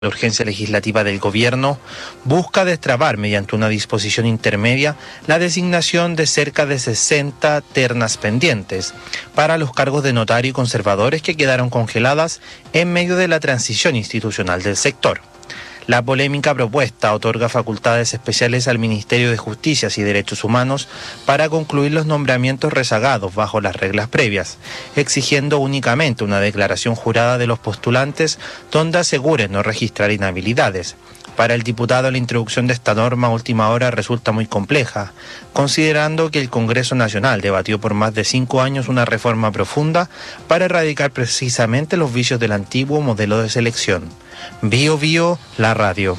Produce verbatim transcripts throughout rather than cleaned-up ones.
La urgencia legislativa del gobierno busca destrabar mediante una disposición intermedia la designación de cerca de sesenta ternas pendientes para los cargos de notario y conservadores que quedaron congeladas en medio de la transición institucional del sector. La polémica propuesta otorga facultades especiales al Ministerio de Justicia y Derechos Humanos para concluir los nombramientos rezagados bajo las reglas previas, exigiendo únicamente una declaración jurada de los postulantes donde aseguren no registrar inhabilidades. Para el diputado, la introducción de esta norma a última hora resulta muy compleja, considerando que el Congreso Nacional debatió por más de cinco años una reforma profunda para erradicar precisamente los vicios del antiguo modelo de selección. Bio Bio, la radio.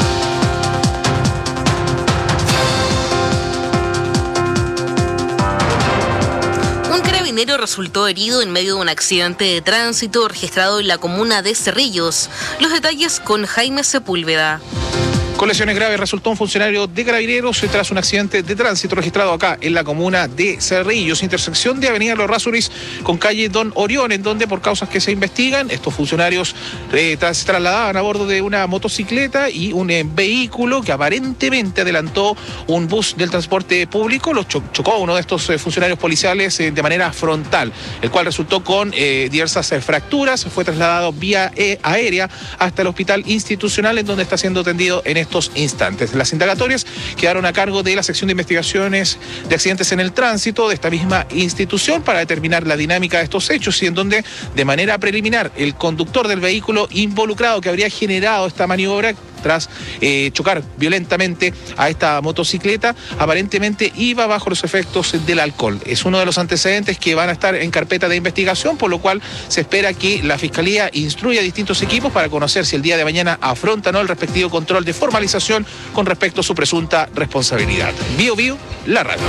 Un carabinero resultó herido en medio de un accidente de tránsito registrado en la comuna de Cerrillos. Los detalles con Jaime Sepúlveda. Con lesiones graves resultó un funcionario de Carabineros tras un accidente de tránsito registrado acá en la comuna de Cerrillos, intersección de Avenida Los Rasuris con calle Don Orión, en donde por causas que se investigan, estos funcionarios eh, se trasladaban a bordo de una motocicleta y un eh, vehículo que aparentemente adelantó un bus del transporte público. Los cho chocó uno de estos eh, funcionarios policiales eh, de manera frontal, el cual resultó con eh, diversas eh, fracturas. Fue trasladado vía eh, aérea hasta el hospital institucional, en donde está siendo atendido en estos instantes. Las indagatorias quedaron a cargo de la sección de investigaciones de accidentes en el tránsito de esta misma institución para determinar la dinámica de estos hechos, y en donde de manera preliminar el conductor del vehículo involucrado que habría generado esta maniobra tras eh, chocar violentamente a esta motocicleta, aparentemente iba bajo los efectos del alcohol. Es uno de los antecedentes que van a estar en carpeta de investigación, por lo cual se espera que la Fiscalía instruya a distintos equipos para conocer si el día de mañana afrontan o no el respectivo control de formalización con respecto a su presunta responsabilidad. Bio Bio, la radio.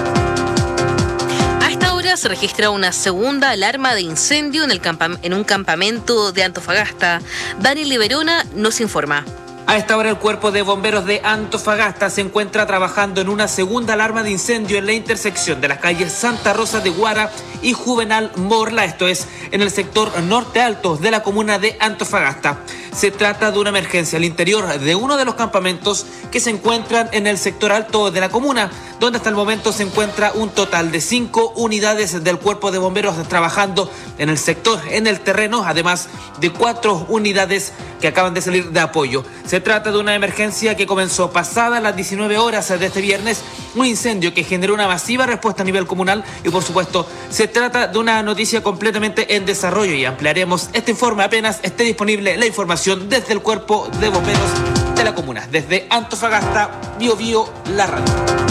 A esta hora se registra una segunda alarma de incendio en, el en un campamento de Antofagasta. Daniel Liberona nos informa. A esta hora el Cuerpo de Bomberos de Antofagasta se encuentra trabajando en una segunda alarma de incendio en la intersección de las calles Santa Rosa de Guara y Juvenal Morla, esto es en el sector norte alto de la comuna de Antofagasta. Se trata de una emergencia al interior de uno de los campamentos que se encuentran en el sector alto de la comuna, donde hasta el momento se encuentra un total de cinco unidades del Cuerpo de Bomberos trabajando en el sector, en el terreno, además de cuatro unidades que acaban de salir de apoyo. Se trata de una emergencia que comenzó pasadas las diecinueve horas de este viernes, un incendio que generó una masiva respuesta a nivel comunal y por supuesto se trata de una noticia completamente en desarrollo y ampliaremos este informe apenas esté disponible la información desde el Cuerpo de Bomberos de la comuna. Desde Antofagasta, Bio Bio, la radio.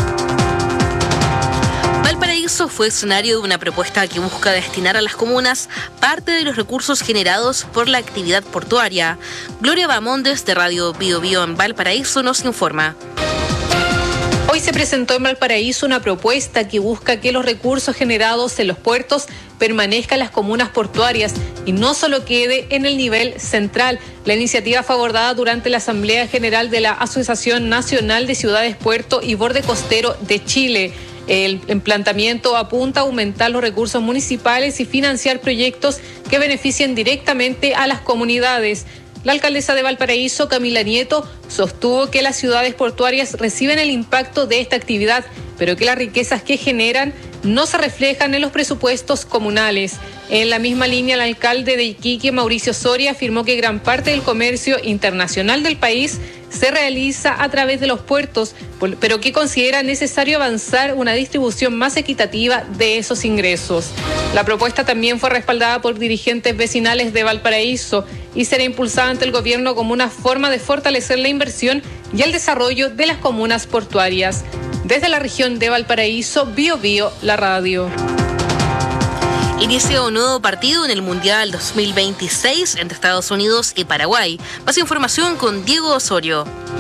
Valparaíso fue escenario de una propuesta que busca destinar a las comunas parte de los recursos generados por la actividad portuaria. Gloria Bamondes de Radio Bio Bio en Valparaíso nos informa. Hoy se presentó en Valparaíso una propuesta que busca que los recursos generados en los puertos permanezcan en las comunas portuarias y no solo quede en el nivel central. La iniciativa fue abordada durante la Asamblea General de la Asociación Nacional de Ciudades, Puerto y Borde Costero de Chile. El planteamiento apunta a aumentar los recursos municipales y financiar proyectos que beneficien directamente a las comunidades. La alcaldesa de Valparaíso, Camila Nieto, sostuvo que las ciudades portuarias reciben el impacto de esta actividad, pero que las riquezas que generan no se reflejan en los presupuestos comunales. En la misma línea, el alcalde de Iquique, Mauricio Soria, afirmó que gran parte del comercio internacional del país se realiza a través de los puertos, pero que considera necesario avanzar una distribución más equitativa de esos ingresos. La propuesta también fue respaldada por dirigentes vecinales de Valparaíso y será impulsada ante el gobierno como una forma de fortalecer la inversión y el desarrollo de las comunas portuarias. Desde la región de Valparaíso, Bio Bio, la radio. Inicia un nuevo partido en el Mundial dos mil veintiséis entre Estados Unidos y Paraguay. Más información con Diego Osorio.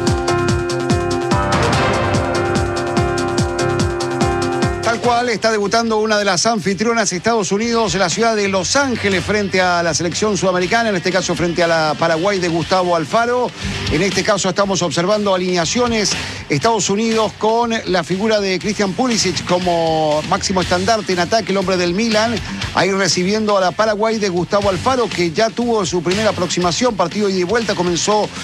Tal cual, está debutando una de las anfitrionas, Estados Unidos, en la ciudad de Los Ángeles frente a la selección sudamericana, en este caso frente a la Paraguay de Gustavo Alfaro. En este caso estamos observando alineaciones Estados Unidos con la figura de Christian Pulisic como máximo estandarte en ataque, el hombre del Milan, ahí recibiendo a la Paraguay de Gustavo Alfaro, que ya tuvo su primera aproximación, partido ida y vuelta, comenzó